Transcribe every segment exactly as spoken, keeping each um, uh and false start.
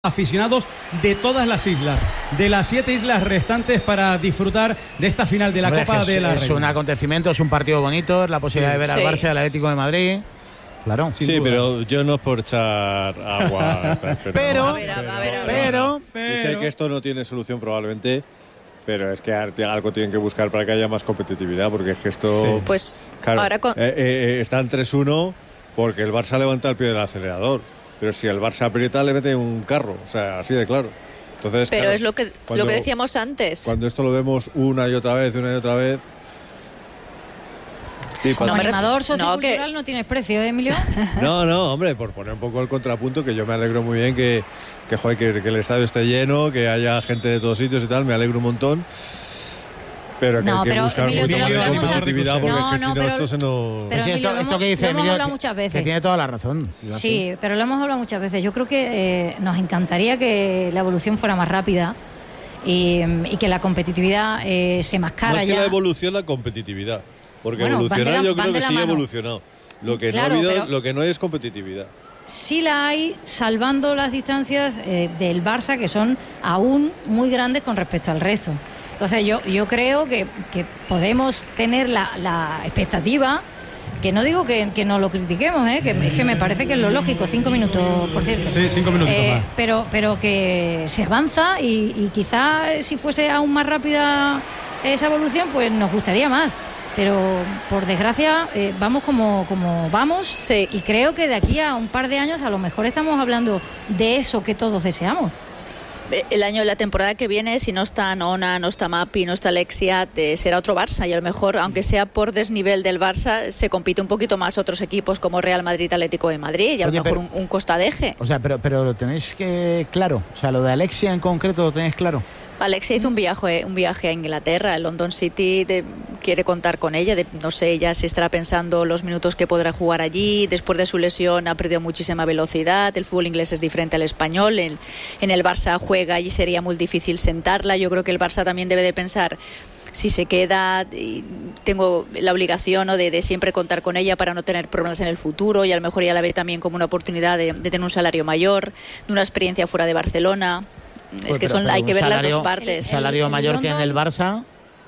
aficionados de todas las islas, de las siete islas restantes, para disfrutar de esta final de la Hombre, Copa es, de la es Reina. un acontecimiento, es un partido bonito, es la posibilidad Sí. de ver Sí. al Barça y al Atlético de Madrid. Claro. Sí, duda. pero yo no es por echar agua. Tal, Pero, no, a ver, a ver, a ver, a ver. pero, Y sé que esto no tiene solución probablemente, pero es que algo tienen que buscar para que haya más competitividad, porque es que esto... Sí. Pues Claro, ahora con... eh, eh, están tres uno porque el Barça levanta el pie del acelerador. Pero si el Barça aprieta, le mete un carro. O sea, así de claro. Entonces, Pero claro, es lo que, cuando, lo que decíamos antes. Cuando esto lo vemos una y otra vez, una y otra vez... Sí, Como No, me animador ref- sociocultural no, que- no tienes precio, ¿eh, Emilio? No, no, hombre, por poner un poco el contrapunto, que yo me alegro muy bien que, que, joder, que, que el estadio esté lleno, que haya gente de todos sitios y tal, me alegro un montón. Pero que No, hay que pero, buscar Emilio, mucho te lo más de hablamos a- competitividad, porque No, es que si no, no, pero- esto se nos... pero- sí, esto, Emilio, lo esto hemos- que dice lo hemos Emilio, hablado que- muchas veces. que tiene toda la razón. Sí, pero lo hemos hablado muchas veces. Yo creo que eh, nos encantaría que la evolución fuera más rápida y, y que la competitividad eh, se mascara Más que ya. la evolución, la competitividad. Porque Bueno, van de evolucionar la- yo van creo de que la sí ha mano. evolucionado. Lo que, Claro, no ha habido, pero- lo que no hay es competitividad. Sí la hay, salvando las distancias eh, del Barça, que son aún muy grandes con respecto al resto. Entonces yo, yo creo que, que podemos tener la, la expectativa, que no digo que, que no lo critiquemos, ¿eh? que es que me parece que es lo lógico. Cinco minutos, por cierto. Sí, cinco minutitos Eh, más. pero, pero que se avanza y, y quizá eh, si fuese aún más rápida esa evolución, pues nos gustaría más. Pero por desgracia eh, vamos como, como vamos, Sí. y creo que de aquí a un par de años a lo mejor estamos hablando de eso que todos deseamos. El año, la temporada que viene, si no está Nona, no está Mapi, no está Alexia, te- será otro Barça. Y a lo mejor, aunque sea por desnivel del Barça, se compite un poquito más otros equipos como Real Madrid, Atlético de Madrid, y a Oye, lo mejor pero- un, un Costa de Eje. O sea, pero, pero lo tenéis que claro. O sea, lo de Alexia en concreto lo tenéis claro. Alexia hizo un viaje, un viaje a Inglaterra. El London City de- quiere contar con ella. De- no sé, ella se estará pensando los minutos que podrá jugar allí. Después de su lesión ha perdido muchísima velocidad. El fútbol inglés es diferente al español. En, en el Barça juega y sería muy difícil sentarla. Yo creo que el Barça también debe de pensar, si se queda, y tengo la obligación, ¿no?, de, de siempre contar con ella para no tener problemas en el futuro, y a lo mejor ella la ve también como una oportunidad de, de tener un salario mayor, de una experiencia fuera de Barcelona. Es Pues, que pero- son, pero hay un que ver las salario- dos partes. El- Salario el mayor que en London- el Barça.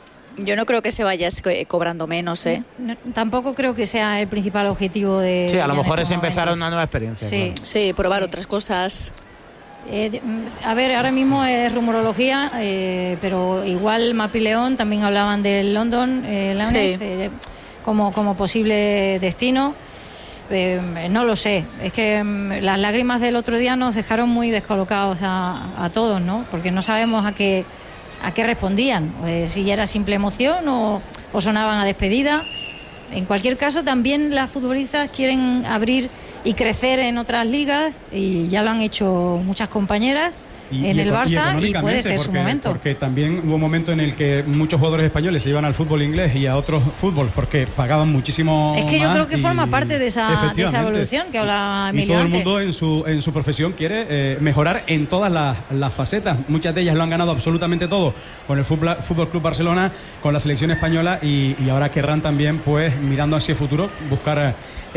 Yo no creo que se vaya eh, cobrando menos, ¿eh? No, tampoco creo que sea el principal objetivo de... Sí, a lo ella en mejor es estos empezar momentos. una nueva experiencia. Sí. claro. Sí, probar Sí. otras cosas. Eh, de- mm, a ver, ahora mismo es rumorología, eh, pero igual Mapi León también hablaban del London eh, Lions, Sí. eh, como, como posible destino. Eh, no lo sé, es que mm, las lágrimas del otro día nos dejaron muy descolocados a, a todos, ¿no? Porque no sabemos a qué, a qué respondían, eh, si ya era simple emoción o, o sonaban a despedida. En cualquier caso, también las futbolistas quieren abrir y crecer en otras ligas, y ya lo han hecho muchas compañeras Y- en y el eco- y Barça, y, económicamente, puede ser su porque- momento. Porque también hubo un momento en el que muchos jugadores españoles se iban al fútbol inglés y a otros fútbol porque pagaban muchísimo Es que yo más creo que y- forma parte de esa, de esa Efectivamente. evolución que habla Y Emilio todo el antes. mundo en su, en su profesión quiere eh, mejorar en todas las, las facetas. Muchas de ellas lo han ganado absolutamente todo con el Fútbol, Fútbol Club Barcelona, con la selección española, y, y ahora querrán también, pues, mirando hacia el futuro, buscar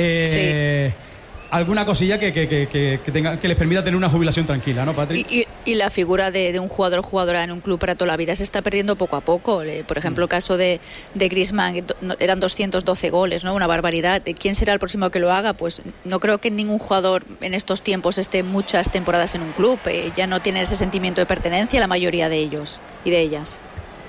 eh, alguna cosilla que, que, que, que, que tenga, que les permita tener una jubilación tranquila, ¿no, Patri? Y, y- y la figura de, de un jugador o jugadora en un club para toda la vida se está perdiendo poco a poco. Eh, Por ejemplo, el caso de, de Griezmann, que do- no- eran doscientos doce goles, ¿no? Una barbaridad. ¿Quién será el próximo que lo haga? Pues no creo que ningún jugador en estos tiempos esté muchas temporadas en un club. Eh, ya no tienen ese sentimiento de pertenencia la mayoría de ellos y de ellas.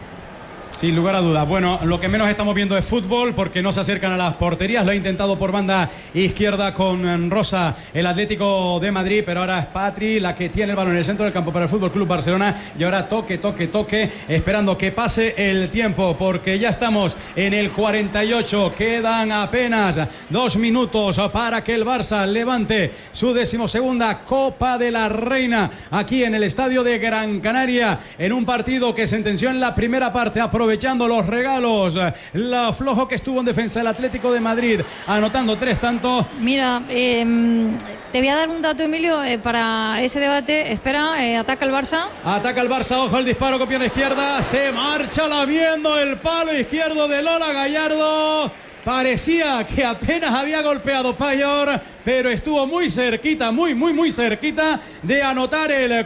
Sin lugar a dudas. Bueno, lo que menos estamos viendo es fútbol porque no se acercan a las porterías. Lo ha intentado por banda izquierda con Rosa el Atlético de Madrid, pero ahora es Patri la que tiene el balón en el centro del campo para el Fútbol Club Barcelona. Y ahora toque, toque, toque, esperando que pase el tiempo, porque ya estamos en el cuarenta y ocho. Quedan apenas dos minutos para que el Barça levante su decimosegunda Copa de la Reina aquí en el estadio de Gran Canaria, en un partido que sentenció en la primera parte, aprovechando los regalos, lo flojo que estuvo en defensa el Atlético de Madrid, anotando tres tantos. Mira, eh, te voy a dar un dato, Emilio, eh, para ese debate. Espera, eh, ataca el Barça. Ataca el Barça, ojo el disparo con pierna izquierda, se marcha la viendo el palo izquierdo de Lola Gallardo. Parecía que apenas había golpeado Payor, pero estuvo muy cerquita, muy, muy, muy cerquita de anotar el